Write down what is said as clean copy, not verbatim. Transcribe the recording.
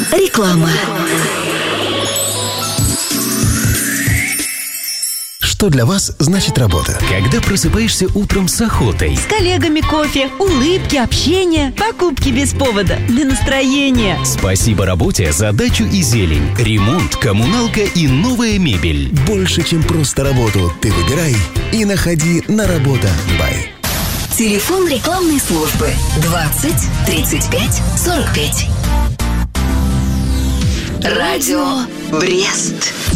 Реклама. Что для вас значит работа? Когда просыпаешься утром с охотой. С коллегами кофе, улыбки, общение, покупки без повода, для настроения. Спасибо работе за дачу и зелень, ремонт, коммуналка и новая мебель. Больше, чем просто работу, ты выбирай и находи на Работа.бай. Телефон рекламной службы 20 35 45. Радио Брест.